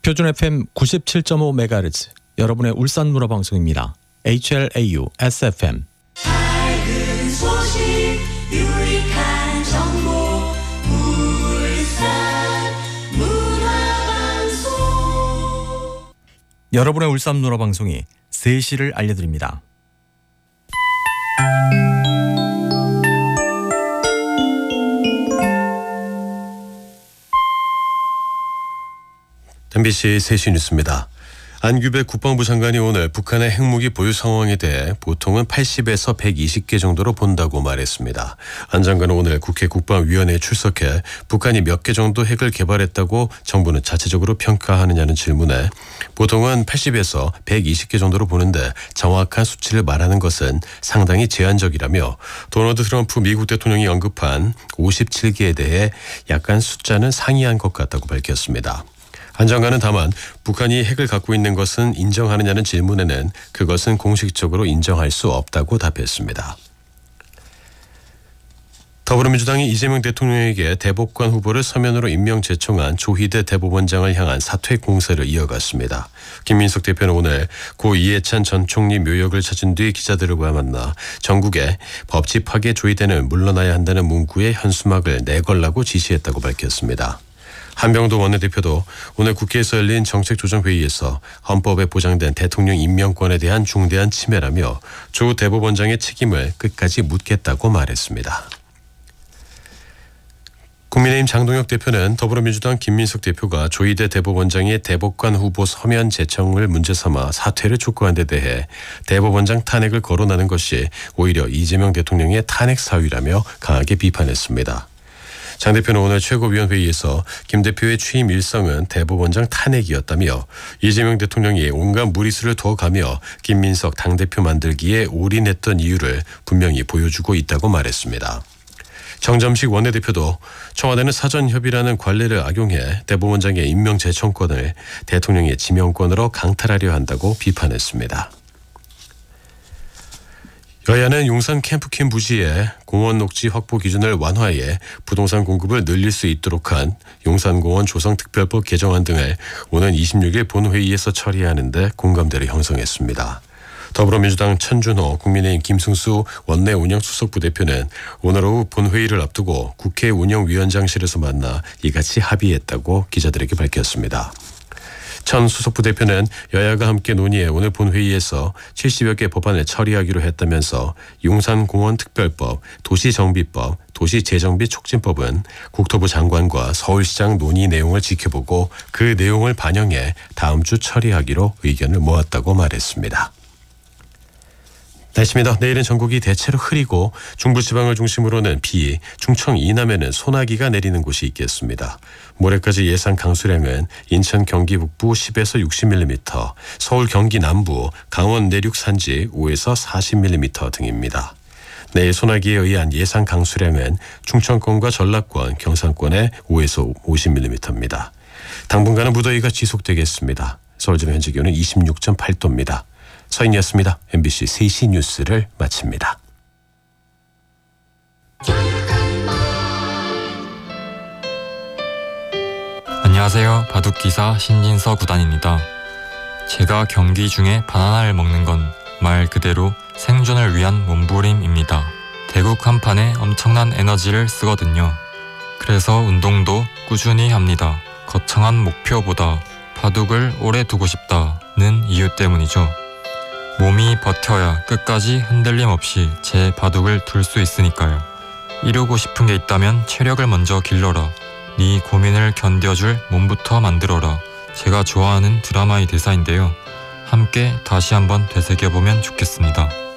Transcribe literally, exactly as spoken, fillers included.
표준 에프엠 구십칠 점 오 메가헤르츠 여러분의 울산 문화방송입니다. 에이치엘에이유 에스에프엠 밝은 소식 유익한 정보 울산 문화방송. 여러분의 울산 문화방송이 세 시를 알려드립니다. 엠비씨 세 시 뉴스입니다. 안규백 국방부 장관이 오늘 북한의 핵무기 보유 상황에 대해 보통은 팔십에서 백이십 개 정도로 본다고 말했습니다. 안 장관은 오늘 국회 국방위원회에 출석해 북한이 몇 개 정도 핵을 개발했다고 정부는 자체적으로 평가하느냐는 질문에 보통은 팔십에서 백이십 개 정도로 보는데 정확한 수치를 말하는 것은 상당히 제한적이라며 도널드 트럼프 미국 대통령이 언급한 오십칠 개에 대해 약간 숫자는 상이한 것 같다고 밝혔습니다. 안 장관은 다만 북한이 핵을 갖고 있는 것은 인정하느냐는 질문에는 그것은 공식적으로 인정할 수 없다고 답했습니다. 더불어민주당이 이재명 대통령에게 대법관 후보를 서면으로 임명 제청한 조희대 대법원장을 향한 사퇴 공세를 이어갔습니다. 김민석 대표는 오늘 고 이해찬 전 총리 묘역을 찾은 뒤 기자들과 만나 전국에 법치 파괴 조희대는 물러나야 한다는 문구에 현수막을 내걸라고 지시했다고 밝혔습니다. 한병도 원내대표도 오늘 국회에서 열린 정책조정회의에서 헌법에 보장된 대통령 임명권에 대한 중대한 침해라며 조 대법원장의 책임을 끝까지 묻겠다고 말했습니다. 국민의힘 장동혁 대표는 더불어민주당 김민석 대표가 조희대 대법원장의 대법관 후보 서면 제청을 문제 삼아 사퇴를 촉구한 데 대해 대법원장 탄핵을 거론하는 것이 오히려 이재명 대통령의 탄핵 사위라며 강하게 비판했습니다. 장 대표는 오늘 최고위원회의에서 김 대표의 취임 일성은 대법원장 탄핵이었다며 이재명 대통령이 온갖 무리수를 둬가며 김민석 당대표 만들기에 올인했던 이유를 분명히 보여주고 있다고 말했습니다. 정점식 원내대표도 청와대는 사전협의라는 관례를 악용해 대법원장의 임명 제청권을 대통령의 지명권으로 강탈하려 한다고 비판했습니다. 여야는 용산 캠프캠 부지에 공원 녹지 확보 기준을 완화해 부동산 공급을 늘릴 수 있도록 한 용산공원 조성특별법 개정안 등을 오는 이십육 일 본회의에서 처리하는 데 공감대를 형성했습니다. 더불어민주당 천준호, 국민의힘 김승수 원내 운영수석부 대표는 오늘 오후 본회의를 앞두고 국회 운영위원장실에서 만나 이같이 합의했다고 기자들에게 밝혔습니다. 천 수석부 대표는 여야가 함께 논의해 오늘 본회의에서 칠십여 개 법안을 처리하기로 했다면서 용산공원특별법, 도시정비법, 도시재정비 촉진법은 국토부 장관과 서울시장 논의 내용을 지켜보고 그 내용을 반영해 다음 주 처리하기로 의견을 모았다고 말했습니다. 날씨입니다. 내일은 전국이 대체로 흐리고 중부지방을 중심으로는 비, 충청 이남에는 소나기가 내리는 곳이 있겠습니다. 모레까지 예상 강수량은 인천 경기 북부 십에서 육십 밀리미터, 서울 경기 남부, 강원 내륙 산지 오에서 사십 밀리미터 등입니다. 내일 소나기에 의한 예상 강수량은 충청권과 전라권, 경상권에 오에서 오십 밀리미터입니다. 당분간은 무더위가 지속되겠습니다. 서울지는 현재 기온은 이십육 점 팔 도입니다. 서인이었습니다. 엠비씨 세 시 뉴스를 마칩니다. 안녕하세요. 바둑기사 신진서 구단입니다. 제가 경기 중에 바나나를 먹는 건 말 그대로 생존을 위한 몸부림입니다. 대국 한 판에 엄청난 에너지를 쓰거든요. 그래서 운동도 꾸준히 합니다. 거창한 목표보다 바둑을 오래 두고 싶다는 이유 때문이죠. 몸이 버텨야 끝까지 흔들림 없이 제 바둑을 둘 수 있으니까요. 이루고 싶은 게 있다면 체력을 먼저 길러라. 네 고민을 견뎌줄 몸부터 만들어라. 제가 좋아하는 드라마의 대사인데요. 함께 다시 한번 되새겨보면 좋겠습니다.